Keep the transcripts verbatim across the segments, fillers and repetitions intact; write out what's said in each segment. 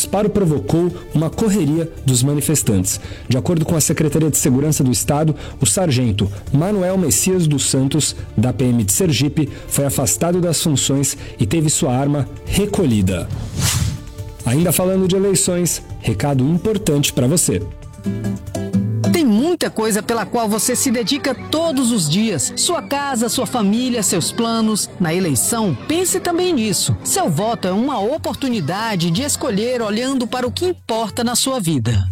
disparo provocou uma correria dos manifestantes. De acordo com a Secretaria de Segurança do Estado, o sargento Manuel Messias dos Santos, da P M de Sergipe, foi afastado das funções e teve sua arma recolhida. Ainda falando de eleições, recado importante para você. Tem muita coisa pela qual você se dedica todos os dias. Sua casa, sua família, seus planos. Na eleição, pense também nisso. Seu voto é uma oportunidade de escolher olhando para o que importa na sua vida.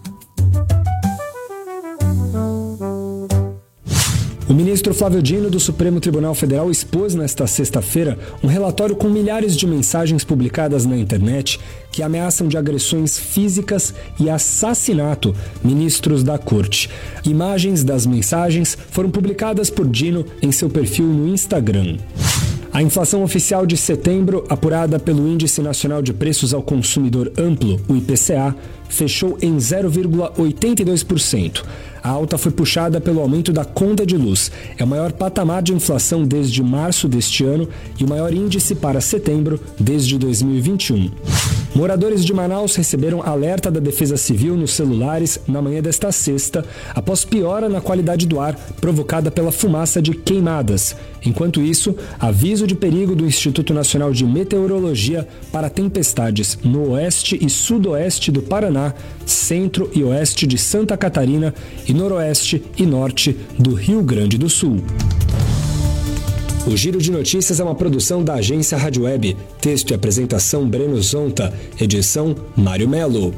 O ministro Flávio Dino, do Supremo Tribunal Federal, expôs nesta sexta-feira um relatório com milhares de mensagens publicadas na internet que ameaçam de agressões físicas e assassinato ministros da corte. Imagens das mensagens foram publicadas por Dino em seu perfil no Instagram. A inflação oficial de setembro, apurada pelo Índice Nacional de Preços ao Consumidor Amplo, o I P C A, fechou em zero vírgula oitenta e dois por cento. A alta foi puxada pelo aumento da conta de luz. É o maior patamar de inflação desde março deste ano e o maior índice para setembro desde dois mil e vinte e um. Moradores de Manaus receberam alerta da Defesa Civil nos celulares na manhã desta sexta, após piora na qualidade do ar provocada pela fumaça de queimadas. Enquanto isso, aviso de perigo do Instituto Nacional de Meteorologia para tempestades no oeste e sudoeste do Paraná, centro e oeste de Santa Catarina e noroeste e norte do Rio Grande do Sul. O Giro de Notícias é uma produção da agência Rádio Web. Texto e apresentação Breno Zonta. Edição Mário Melo.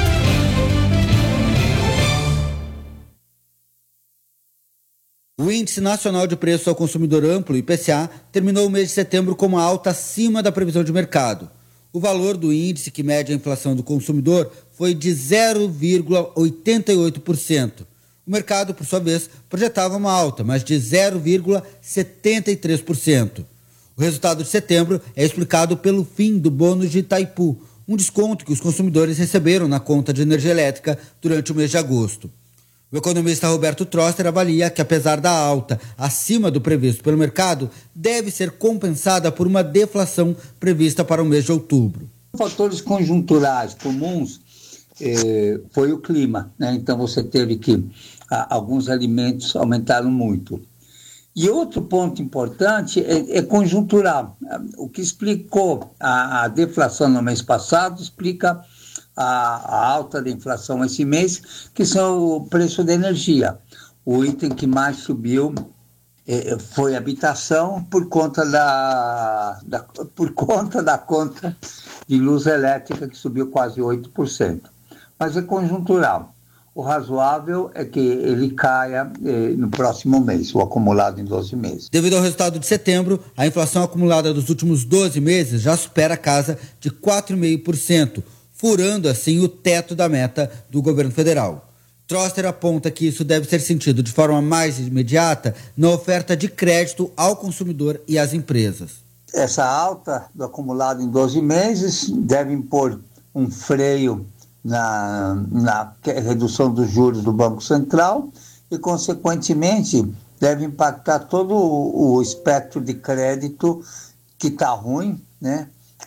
O Índice Nacional de Preços ao Consumidor Amplo, I P C A, terminou o mês de setembro com uma alta acima da previsão de mercado. O valor do índice, que mede a inflação do consumidor, foi de zero vírgula oitenta e oito por cento. O mercado, por sua vez, projetava uma alta, mas de zero vírgula setenta e três por cento. O resultado de setembro é explicado pelo fim do bônus de Itaipu, um desconto que os consumidores receberam na conta de energia elétrica durante o mês de agosto. O economista Roberto Troster avalia que, apesar da alta acima do previsto pelo mercado, deve ser compensada por uma deflação prevista para o mês de outubro. Fatores conjunturais comuns eh, foi o clima, né? Então você teve que a, alguns alimentos aumentaram muito. E outro ponto importante é, é conjuntural. O que explicou a, a deflação no mês passado explica A, a alta da inflação esse mês, que são o preço da energia. O item que mais subiu eh, foi a habitação por conta da, da, por conta da conta de luz elétrica, que subiu quase oito por cento. Mas é conjuntural. O razoável é que ele caia eh, no próximo mês, o acumulado em doze meses. Devido ao resultado de setembro, a inflação acumulada dos últimos doze meses já supera a casa de quatro vírgula cinco por cento, furando assim o teto da meta do governo federal. Troster aponta que isso deve ser sentido de forma mais imediata na oferta de crédito ao consumidor e às empresas. Essa alta do acumulado em doze meses deve impor um freio na, na redução dos juros do Banco Central e, consequentemente, deve impactar todo o, o espectro de crédito que está ruim, né?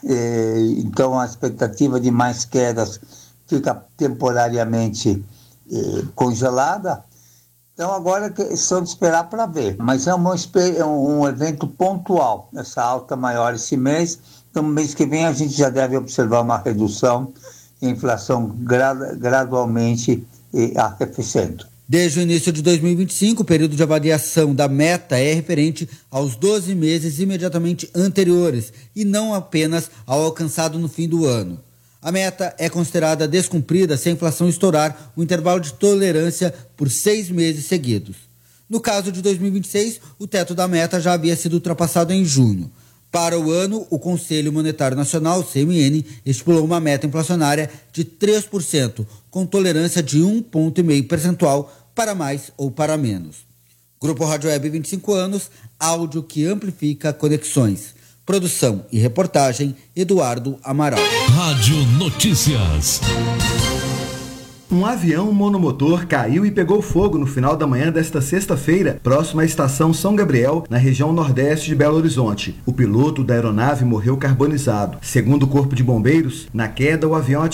Então a expectativa de mais quedas fica temporariamente eh, congelada. Então agora é questão de esperar para ver. Mas é uma, um evento pontual, essa alta maior esse mês. Então no mês que vem a gente já deve observar uma redução e inflação gra- gradualmente eh, arrefecendo. Desde o início de dois mil e vinte e cinco, o período de avaliação da meta é referente aos doze meses imediatamente anteriores e não apenas ao alcançado no fim do ano. A meta é considerada descumprida se a inflação estourar o intervalo de tolerância por seis meses seguidos. No caso de dois mil e vinte e seis, o teto da meta já havia sido ultrapassado em junho. Para o ano, o Conselho Monetário Nacional, C M N, estipulou uma meta inflacionária de três por cento, com tolerância de um ponto e meio percentual para mais ou para menos. Grupo Rádio Web, vinte e cinco anos, áudio que amplifica conexões. Produção e reportagem, Eduardo Amaral. Rádio Notícias. Um avião monomotor caiu e pegou fogo no final da manhã desta sexta-feira, próximo à estação São Gabriel, na região nordeste de Belo Horizonte. O piloto da aeronave morreu carbonizado. Segundo o Corpo de Bombeiros, na queda o avião